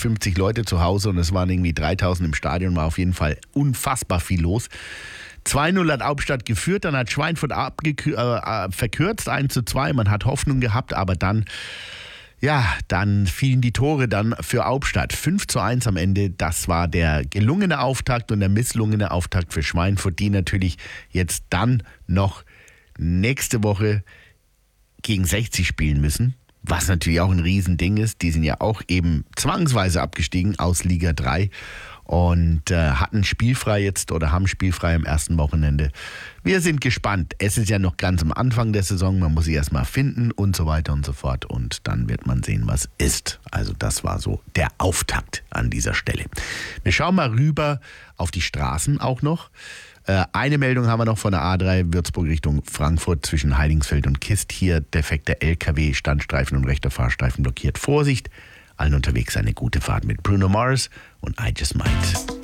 50 Leute zu Hause und es waren irgendwie 3000 im Stadion, war auf jeden Fall unfassbar viel los. 2-0 hat Hauptstadt geführt, dann hat Schweinfurt verkürzt, 1:2. Man hat Hoffnung gehabt, aber dann fielen die Tore dann für Hauptstadt. 5:1 am Ende, das war der gelungene Auftakt und der misslungene Auftakt für Schweinfurt, die natürlich jetzt dann noch nächste Woche gegen 60 spielen müssen. Was natürlich auch ein Riesending ist. Die sind ja auch eben zwangsweise abgestiegen aus Liga 3 und hatten spielfrei jetzt oder haben spielfrei am ersten Wochenende. Wir sind gespannt. Es ist ja noch ganz am Anfang der Saison. Man muss sich erstmal finden und so weiter und so fort. Und dann wird man sehen, was ist. Also das war so der Auftakt an dieser Stelle. Wir schauen mal rüber auf die Straßen auch noch. Eine Meldung haben wir noch von der A3 Würzburg Richtung Frankfurt zwischen Heilingsfeld und Kist. Hier defekter LKW, Standstreifen und rechter Fahrstreifen blockiert. Vorsicht, allen unterwegs eine gute Fahrt mit Bruno Mars und I Just Might.